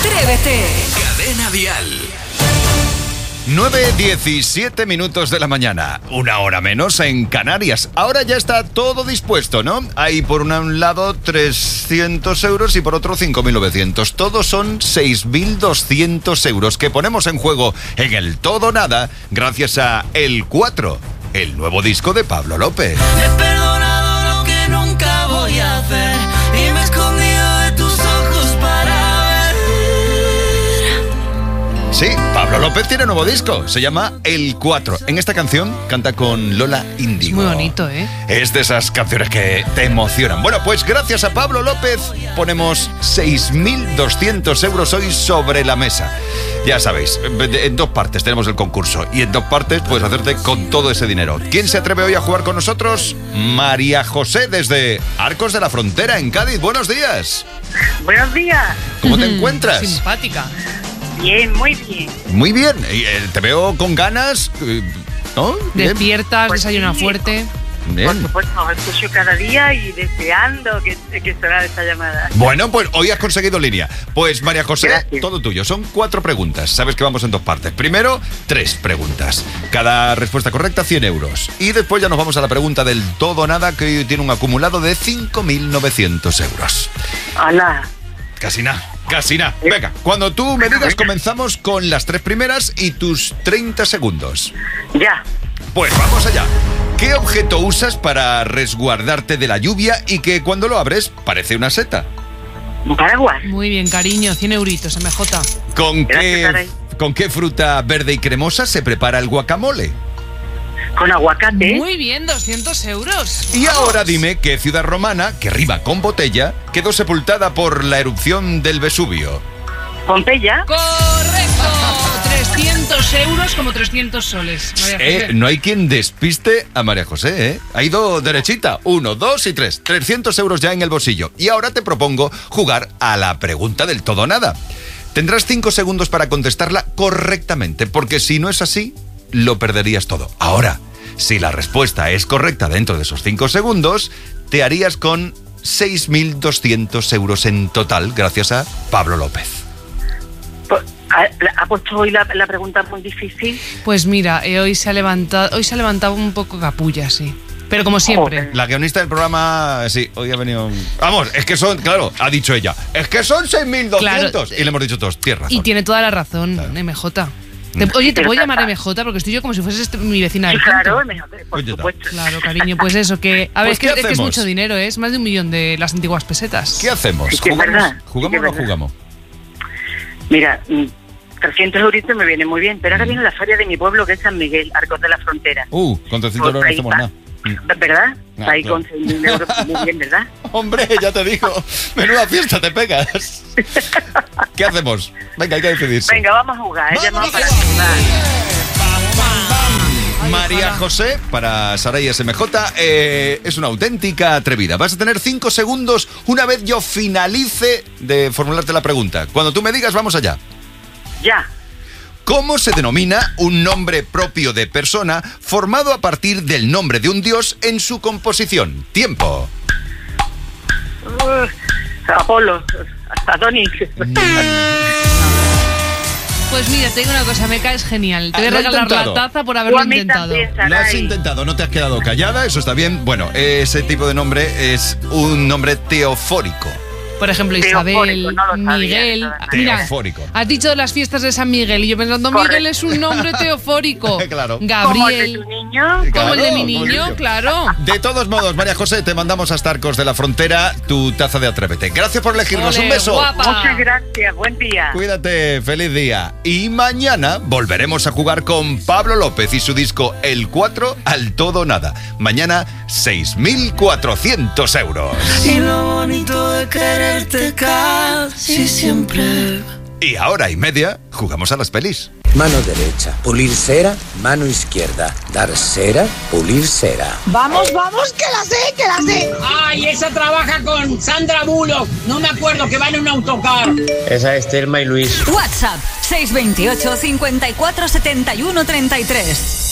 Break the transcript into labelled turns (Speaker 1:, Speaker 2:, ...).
Speaker 1: Atrévete.
Speaker 2: Cadena Dial.
Speaker 3: 9:17 minutos de la mañana, una hora menos en Canarias. Ahora ya está todo dispuesto, ¿no? Hay por un lado 300 euros y por otro 5.900. Todos son 6.200 euros que ponemos en juego en el todo nada gracias a El 4, el nuevo disco de Pablo López.
Speaker 4: He perdonado lo que nunca voy a hacer y me he escondido de tus ojos para ver.
Speaker 3: Sí, Pablo López tiene nuevo disco, se llama El 4. En esta canción canta con Lola Índigo.
Speaker 5: Muy bonito, ¿eh?
Speaker 3: Es de esas canciones que te emocionan. Bueno, pues gracias a Pablo López ponemos 6.200 euros hoy sobre la mesa. Ya sabéis, en dos partes tenemos el concurso y en dos partes puedes hacerte con todo ese dinero. ¿Quién se atreve hoy a jugar con nosotros? María José desde Arcos de la Frontera en Cádiz. Buenos días.
Speaker 6: Buenos días.
Speaker 3: ¿Cómo te encuentras?
Speaker 5: Simpática.
Speaker 6: Bien, muy bien.
Speaker 3: Muy bien. Te veo con ganas, ¿no? Bien.
Speaker 5: Despiertas, desayunas fuerte.
Speaker 3: Bien.
Speaker 6: Por supuesto, os escucho cada día y deseando que sonara esta llamada.
Speaker 3: Bueno, pues hoy has conseguido línea. Pues María José,
Speaker 6: Gracias.
Speaker 3: todo tuyo. Son 4 preguntas. Sabes que vamos en dos partes. Primero, 3 preguntas. Cada respuesta correcta, 100 euros. Y después ya nos vamos a la pregunta del todo o nada, que hoy tiene un acumulado de 5.900 euros.
Speaker 6: ¡Hala!
Speaker 3: Casi nada, casi nada. Venga, cuando tú me digas, comenzamos con las 3 primeras y tus 30 segundos.
Speaker 6: Ya.
Speaker 3: Pues vamos allá. ¿Qué objeto usas para resguardarte de la lluvia y que cuando lo abres parece una seta?
Speaker 6: ¿Un paraguas?
Speaker 5: Muy bien, cariño, 100 euritos, MJ.
Speaker 3: ¿Con qué fruta verde y cremosa se prepara el guacamole?
Speaker 6: ¿Con aguacate?
Speaker 5: Muy bien, 200 euros.
Speaker 3: Y ahora dime qué ciudad romana, que rima con botella, quedó sepultada por la erupción del Vesubio.
Speaker 6: ¿Pompeya?
Speaker 5: ¡Correcto! 300 euros como 300 soles. María José.
Speaker 3: No hay quien despiste a María José, ¿eh? Ha ido derechita. 1, 2 y 3. 300 euros ya en el bolsillo. Y ahora te propongo jugar a la pregunta del todo o nada. Tendrás 5 segundos para contestarla correctamente, porque si no es así, lo perderías todo. Ahora, si la respuesta es correcta dentro de esos 5 segundos, te harías con 6.200 euros en total gracias a Pablo López.
Speaker 6: ¿Ha puesto hoy la pregunta muy difícil?
Speaker 5: Pues mira, hoy se ha levantado un poco capulla, sí. Pero como siempre.
Speaker 3: La guionista del programa, sí, hoy ha venido... Vamos, es que son, claro, ha dicho ella, es que son 6.200. Claro, y le hemos dicho todos, tienes razón.
Speaker 5: Y tiene toda la razón, claro. MJ. Oye, ¿te puedo llamar MJ? Porque estoy yo como si fueses mi vecina del canto.
Speaker 6: Claro, MJ, por supuesto.
Speaker 5: Claro, cariño, pues eso, que... A ver,
Speaker 3: Pues,
Speaker 5: es que es mucho dinero, ¿eh? Es más de 1 millón de las antiguas pesetas.
Speaker 3: ¿Qué hacemos?
Speaker 6: Sí,
Speaker 3: ¿Jugamos o no jugamos?
Speaker 6: Mira, 300 euritos me viene muy bien, pero ahora viene la feria de mi pueblo, que es San Miguel, Arcos de la Frontera.
Speaker 3: Con 300 euros no hacemos nada.
Speaker 6: ¿Verdad? Ahí
Speaker 3: claro.
Speaker 6: con 6.000 euros muy bien, ¿verdad?
Speaker 3: Hombre, ya te digo, menuda fiesta te pegas. ¿Qué hacemos? Venga, hay que decidirse.
Speaker 6: Venga, vamos a jugar, llamamos para jugar.
Speaker 3: María José, para Saray SMJ, es una auténtica atrevida. Vas a tener 5 segundos una vez yo finalice de formularte la pregunta. Cuando tú me digas, vamos allá.
Speaker 6: Ya.
Speaker 3: ¿Cómo se denomina un nombre propio de persona formado a partir del nombre de un dios en su composición? Tiempo.
Speaker 6: Apolo, Adonis.
Speaker 5: Pues mira, te digo una cosa, me caes genial. Te voy a regalar la taza por haberlo intentado.
Speaker 3: Lo has intentado, no te has quedado callada, eso está bien. Bueno, ese tipo de nombre es un nombre teofórico.
Speaker 5: Por ejemplo, Isabel,
Speaker 6: no
Speaker 5: Miguel. Mira,
Speaker 3: teofórico.
Speaker 5: has dicho de las fiestas de San Miguel y yo pensando, Miguel es un nombre teofórico.
Speaker 3: Claro.
Speaker 5: Gabriel.
Speaker 6: ¿Como el de tu niño?
Speaker 5: Como el de mi
Speaker 3: Claro,
Speaker 5: niño, claro.
Speaker 3: De todos modos, María José, te mandamos hasta Arcos de la Frontera tu taza de Atrévete. Gracias por elegirnos.
Speaker 5: Ole,
Speaker 3: Un beso.
Speaker 5: guapa.
Speaker 6: Muchas gracias, buen día.
Speaker 3: Cuídate, feliz día. Y mañana volveremos a jugar con Pablo López y su disco El 4 al todo o nada. Mañana 6.400 euros.
Speaker 4: Y lo bonito de quererte casi siempre.
Speaker 3: Y a hora y media jugamos a las pelis.
Speaker 7: Mano derecha, pulir cera. Mano izquierda, dar cera, pulir cera.
Speaker 8: Vamos, vamos, que la sé.
Speaker 9: Ay, esa trabaja con Sandra Bullock. No me acuerdo, que va en un autocar.
Speaker 7: Esa es Thelma y Luis.
Speaker 1: WhatsApp 628 54 71 33.